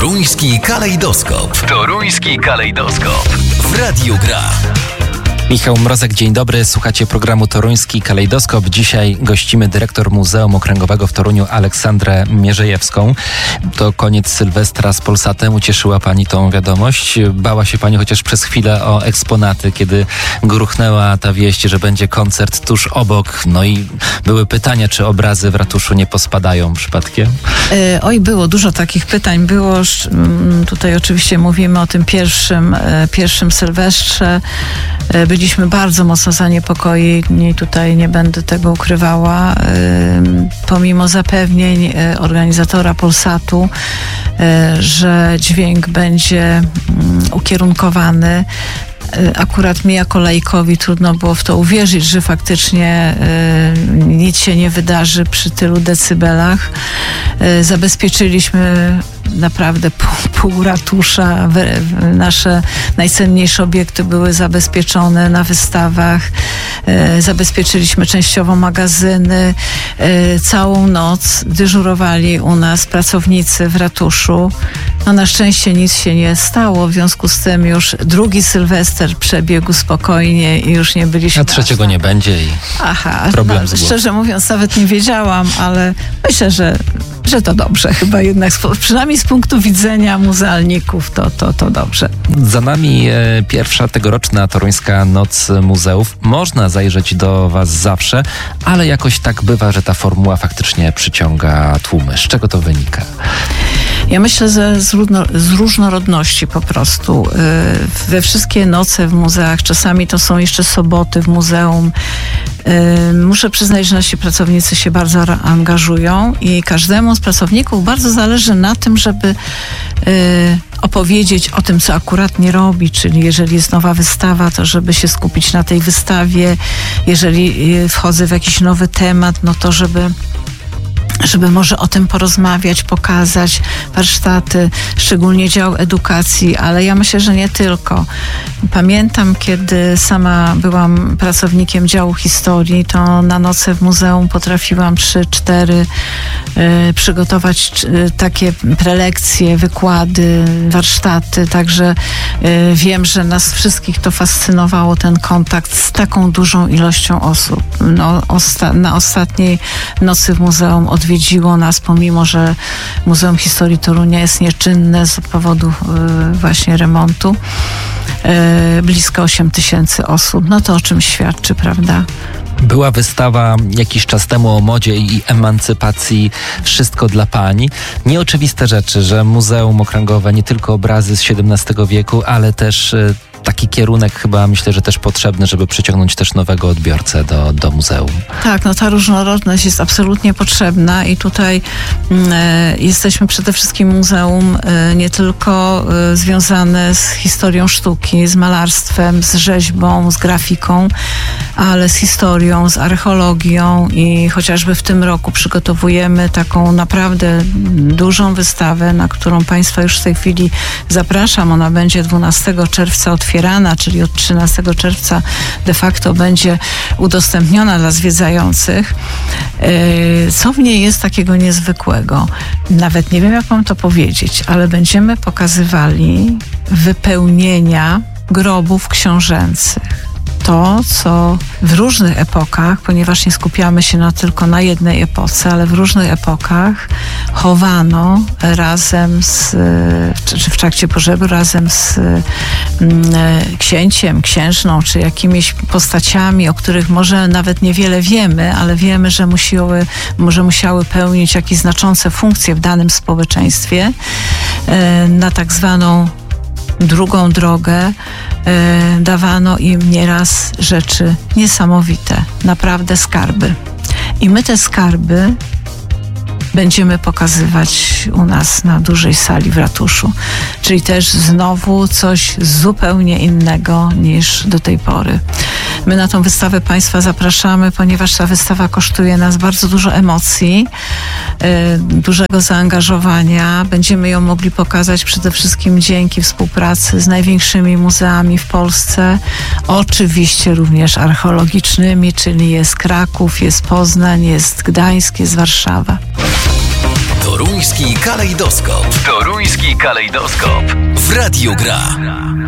Toruński kalejdoskop. Toruński kalejdoskop. W Radiu Gra. Michał Mrozek, dzień dobry. Słuchacie programu Toruński Kalejdoskop. Dzisiaj gościmy dyrektor Muzeum Okręgowego w Toruniu Aleksandrę Mierzejewską. To koniec Sylwestra z Polsatem. Ucieszyła Pani tą wiadomość? Bała się Pani chociaż przez chwilę o eksponaty, kiedy gruchnęła ta wieść, że będzie koncert tuż obok. No i były pytania, czy obrazy w ratuszu nie pospadają przypadkiem? Oj, było dużo takich pytań. Było, tutaj oczywiście mówimy o tym pierwszym Sylwestrze. Byliśmy bardzo mocno zaniepokojeni, tutaj nie będę tego ukrywała, pomimo zapewnień organizatora Polsatu, że dźwięk będzie ukierunkowany. Akurat mi jako laikowi trudno było w to uwierzyć, że faktycznie nic się nie wydarzy przy tylu decybelach. Zabezpieczyliśmy naprawdę pół ratusza. Nasze najcenniejsze obiekty były zabezpieczone na wystawach. Zabezpieczyliśmy częściowo magazyny. Całą noc dyżurowali u nas pracownicy w ratuszu. No na szczęście nic się nie stało, w związku z tym już drugi Sylwester przebiegł spokojnie i już nie byliśmy... A trzeciego nie będzie i problem szczerze mówiąc nawet nie wiedziałam, ale myślę, że to dobrze. Chyba jednak, przynajmniej z punktu widzenia muzealników, to dobrze. Za nami pierwsza tegoroczna Toruńska Noc Muzeów. Można zajrzeć do Was zawsze, ale jakoś tak bywa, że ta formuła faktycznie przyciąga tłumy. Z czego to wynika? Ja myślę, że z różnorodności po prostu. We wszystkie noce w muzeach, czasami to są jeszcze soboty w muzeum. Muszę przyznać, że nasi pracownicy się bardzo angażują i każdemu z pracowników bardzo zależy na tym, żeby opowiedzieć o tym, co akurat nie robi, czyli jeżeli jest nowa wystawa, to żeby się skupić na tej wystawie. Jeżeli wchodzę w jakiś nowy temat, no to żeby może o tym porozmawiać, pokazać warsztaty, szczególnie dział edukacji, ale ja myślę, że nie tylko. Pamiętam, kiedy sama byłam pracownikiem działu historii, to na noce w muzeum potrafiłam 3-4 przygotować takie prelekcje, wykłady, warsztaty, także wiem, że nas wszystkich to fascynowało, ten kontakt z taką dużą ilością osób. No, na ostatniej nocy w muzeum odwiedziło nas, pomimo że Muzeum Historii Torunia jest nieczynne z powodu właśnie remontu, blisko 8 000 osób. No to o czym świadczy, prawda? Była wystawa jakiś czas temu o modzie i emancypacji, wszystko dla pani. Nieoczywiste rzeczy, że Muzeum Okręgowe nie tylko obrazy z XVII wieku, ale też taki kierunek chyba myślę, że też potrzebny, żeby przyciągnąć też nowego odbiorcę do muzeum. Tak, no ta różnorodność jest absolutnie potrzebna i tutaj jesteśmy przede wszystkim muzeum nie tylko związane z historią sztuki, z malarstwem, z rzeźbą, z grafiką, ale z historią, z archeologią i chociażby w tym roku przygotowujemy taką naprawdę dużą wystawę, na którą Państwa już w tej chwili zapraszam. Ona będzie 12 czerwca otwierana, czyli od 13 czerwca de facto będzie udostępniona dla zwiedzających. Co w niej jest takiego niezwykłego? Nawet nie wiem, jak mam to powiedzieć, ale będziemy pokazywali wypełnienia grobów książęcych. To, co w różnych epokach, ponieważ nie skupiamy się tylko na jednej epoce, ale w różnych epokach chowano razem czy w trakcie pogrzebu razem z księciem, księżną, czy jakimiś postaciami, o których może nawet niewiele wiemy, ale wiemy, że musiały pełnić jakieś znaczące funkcje w danym społeczeństwie na tak zwaną drugą drogę. Dawano im nieraz rzeczy niesamowite, naprawdę skarby. I my te skarby będziemy pokazywać u nas na dużej sali w ratuszu. Czyli też znowu coś zupełnie innego niż do tej pory. My na tą wystawę Państwa zapraszamy, ponieważ ta wystawa kosztuje nas bardzo dużo emocji, dużego zaangażowania. Będziemy ją mogli pokazać przede wszystkim dzięki współpracy z największymi muzeami w Polsce, oczywiście również archeologicznymi, czyli jest Kraków, jest Poznań, jest Gdańsk, jest Warszawa. Toruński kalejdoskop. Toruński kalejdoskop. W Radiu Gra.